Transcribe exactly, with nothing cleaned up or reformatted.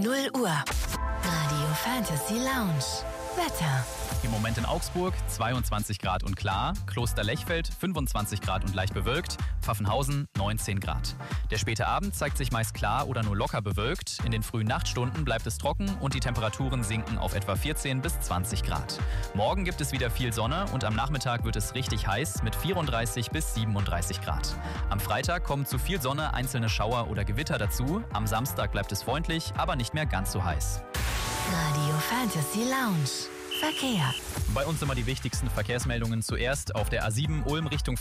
null Uhr. Radio Fantasy Lounge. Wetter. Im Moment in Augsburg zweiundzwanzig Grad und klar, Kloster Lechfeld fünfundzwanzig Grad und leicht bewölkt, Pfaffenhausen neunzehn Grad. Der späte Abend zeigt sich meist klar oder nur locker bewölkt. In den frühen Nachtstunden bleibt es trocken und die Temperaturen sinken auf etwa vierzehn bis zwanzig Grad. Morgen gibt es wieder viel Sonne und am Nachmittag wird es richtig heiß mit vierunddreißig bis siebenunddreißig Grad. Am Freitag kommen zu viel Sonne einzelne Schauer oder Gewitter dazu. Am Samstag bleibt es freundlich, aber nicht mehr ganz so heiß. Radio Fantasy Lounge. Verkehr. Bei uns immer die wichtigsten Verkehrsmeldungen zuerst auf der A sieben Ulm Richtung